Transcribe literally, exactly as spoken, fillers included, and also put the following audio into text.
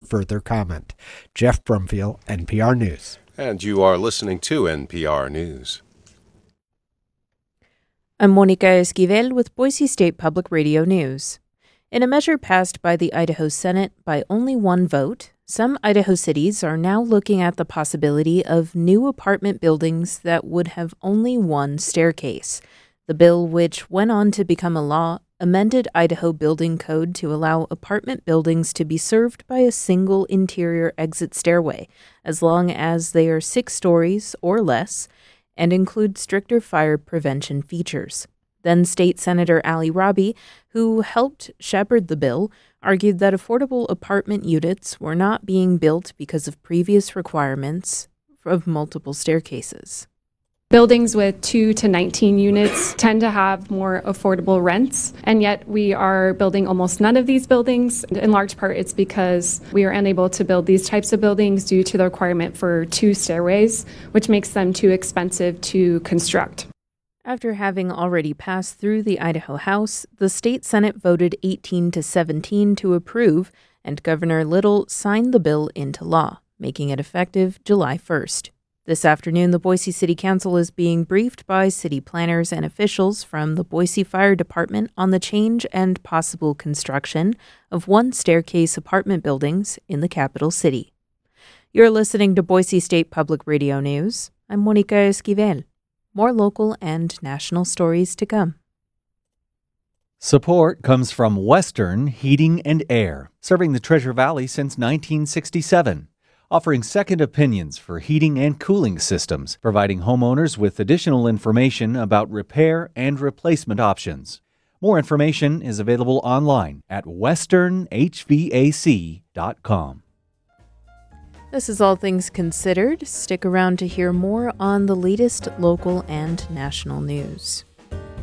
further comment. Jeff Brumfield, N P R News. And you are listening to N P R News. I'm Monica Esquivel with Boise State Public Radio News. In a measure passed by the Idaho Senate by only one vote, some Idaho cities are now looking at the possibility of new apartment buildings that would have only one staircase. The bill, which went on to become a law, amended Idaho Building Code to allow apartment buildings to be served by a single interior exit stairway, as long as they are six stories or less, and include stricter fire prevention features. Then State Senator Ali Rabi, who helped shepherd the bill, argued that affordable apartment units were not being built because of previous requirements of multiple staircases. Buildings with two to nineteen units tend to have more affordable rents, and yet we are building almost none of these buildings. In large part, it's because we are unable to build these types of buildings due to the requirement for two stairways, which makes them too expensive to construct. After having already passed through the Idaho House, the state Senate voted eighteen to seventeen to approve, and Governor Little signed the bill into law, making it effective July first. This afternoon, the Boise City Council is being briefed by city planners and officials from the Boise Fire Department on the change and possible construction of one-staircase apartment buildings in the capital city. You're listening to Boise State Public Radio News. I'm Monica Esquivel. More local and national stories to come. Support comes from Western Heating and Air, serving the Treasure Valley since nineteen sixty-seven. Offering second opinions for heating and cooling systems, providing homeowners with additional information about repair and replacement options. More information is available online at western h v a c dot com. This is All Things Considered. Stick around to hear more on the latest local and national news.